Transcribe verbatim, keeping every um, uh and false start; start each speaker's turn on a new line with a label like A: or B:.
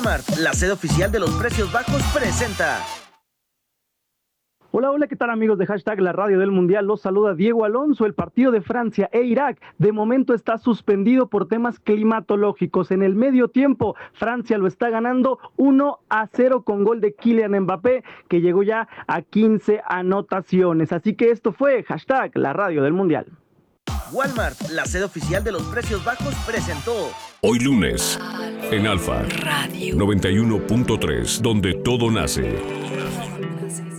A: Walmart, la sede oficial de los precios bajos, presenta.
B: Hola, hola, ¿qué tal amigos de Hashtag La Radio del Mundial? Los saluda Diego Alonso. El partido de Francia e Irak de momento está suspendido por temas climatológicos. En el medio tiempo, Francia lo está ganando uno a cero con gol de Kylian Mbappé, que llegó ya a quince anotaciones. Así que esto fue Hashtag La Radio del Mundial.
A: Walmart, la sede oficial de los precios bajos, presentó.
C: Hoy lunes, en Alfa
D: Radio
C: noventa y uno punto tres, donde todo nace.